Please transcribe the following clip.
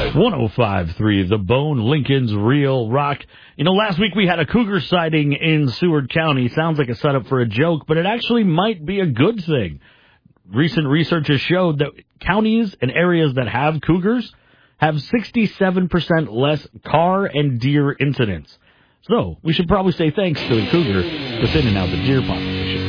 105.3 The Bone, Lincoln's Real Rock. You know, last week we had a cougar sighting in Seward County. Sounds like a setup for a joke, but it actually might be a good thing. Recent research has showed that counties and areas that have cougars have 67% less car and deer incidents. So we should probably say thanks to the cougar for thinning out the deer population.